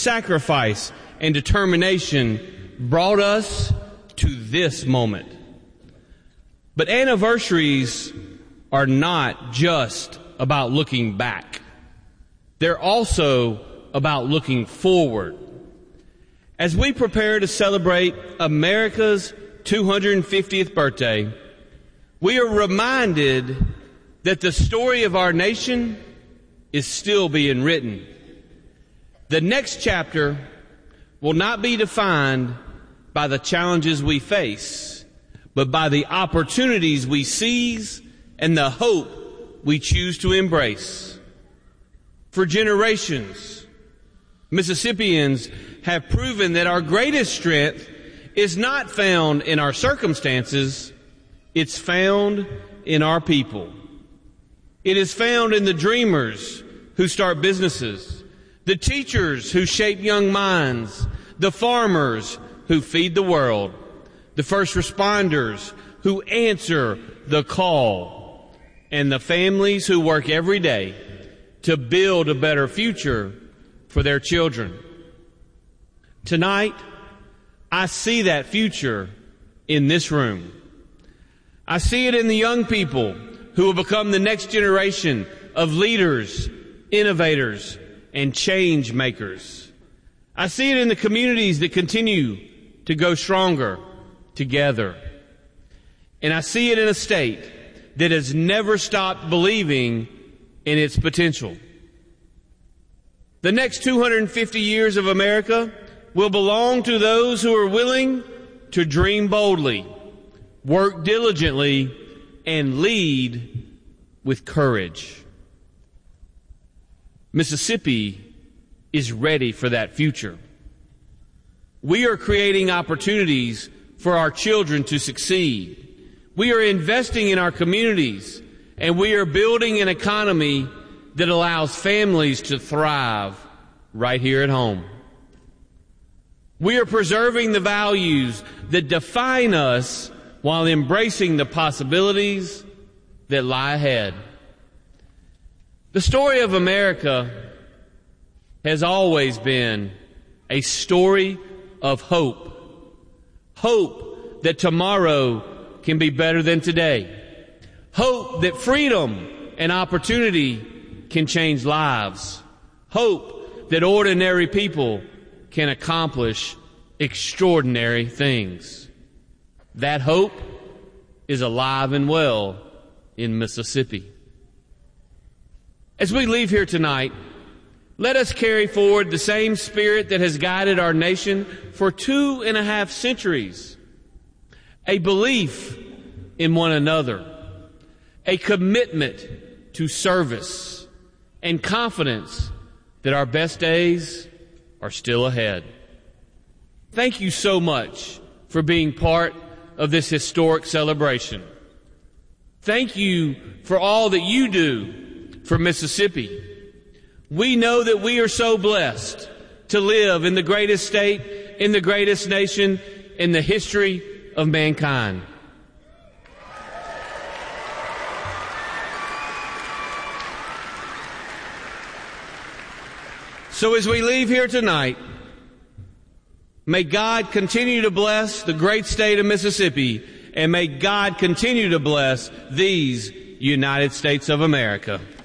sacrifice and determination brought us to this moment. But anniversaries are not just about looking back. They're also about looking forward. As we prepare to celebrate America's 250th birthday, we are reminded that the story of our nation is still being written. The next chapter will not be defined by the challenges we face, but by the opportunities we seize and the hope we choose to embrace. For generations, Mississippians have proven that our greatest strength is not found in our circumstances, it's found in our people. It is found in the dreamers who start businesses, the teachers who shape young minds, the farmers who feed the world, the first responders who answer the call, and the families who work every day to build a better future for their children. Tonight, I see that future in this room. I see it in the young people who will become the next generation of leaders, innovators, and change makers. I see it in the communities that continue to go stronger together. And I see it in a state that has never stopped believing in its potential. The next 250 years of America will belong to those who are willing to dream boldly, work diligently, and lead with courage. Mississippi is ready for that future. We are creating opportunities for our children to succeed. We are investing in our communities, and we are building an economy that allows families to thrive right here at home. We are preserving the values that define us while embracing the possibilities that lie ahead. The story of America has always been a story of hope. Hope that tomorrow can be better than today. Hope that freedom and opportunity can change lives. Hope that ordinary people can accomplish extraordinary things. That hope is alive and well in Mississippi. As we leave here tonight, let us carry forward the same spirit that has guided our nation for 2.5 centuries. A belief in one another, a commitment to service, and confidence that our best days are still ahead. Thank you so much for being part of this historic celebration. Thank you for all that you do for Mississippi. We know that we are so blessed to live in the greatest state, in the greatest nation, in the history of mankind. So as we leave here tonight, may God continue to bless the great state of Mississippi, and may God continue to bless these United States of America.